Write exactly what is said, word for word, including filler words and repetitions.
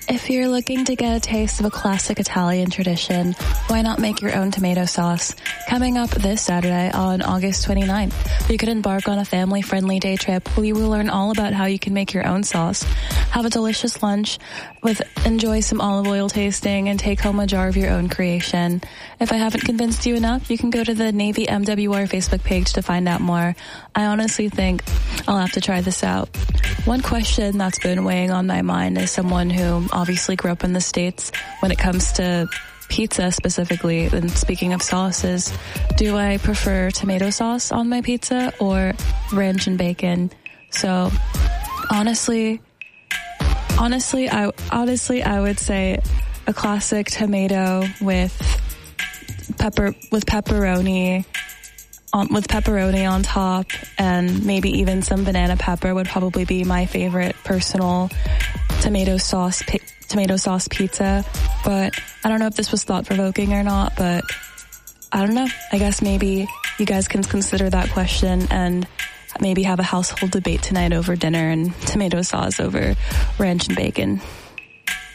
If you're looking to get a taste of a classic Italian tradition, why not make your own tomato sauce? Coming up this Saturday on August twenty-ninth, you can embark on a family-friendly day trip where you will learn all about how you can make your own sauce, have a delicious lunch, with enjoy some olive oil tasting, and take home a jar of your own creation. If I haven't convinced you enough, you can go to the Navy M W R Facebook page to find out more. I honestly think I'll have to try this out. One question that's been weighing on my mind as someone who obviously grew up in the States when it comes to pizza specifically, and speaking of sauces, do I prefer tomato sauce on my pizza or ranch and bacon? So honestly, honestly, I honestly I would say a classic tomato with pepper with pepperoni. Um, with pepperoni on top and maybe even some banana pepper would probably be my favorite personal tomato sauce pi- tomato sauce pizza. But I don't know if this was thought-provoking or not, but I don't know. I guess maybe you guys can consider that question and maybe have a household debate tonight over dinner and tomato sauce over ranch and bacon.